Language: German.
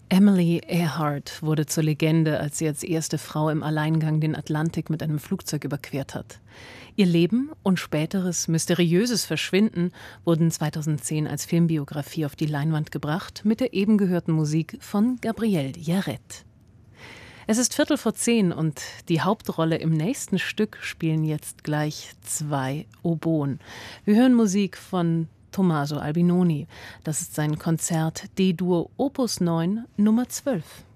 Emily Earhart wurde zur Legende, als sie als erste Frau im Alleingang den Atlantik mit einem Flugzeug überquert hat. Ihr Leben und späteres mysteriöses Verschwinden wurden 2010 als Filmbiografie auf die Leinwand gebracht, mit der eben gehörten Musik von Gabrielle Yared. Es ist 9:15 und die Hauptrolle im nächsten Stück spielen jetzt gleich 2 Oboen. Wir hören Musik von Tommaso Albinoni. Das ist sein Konzert D-Dur Opus 9 Nummer 12.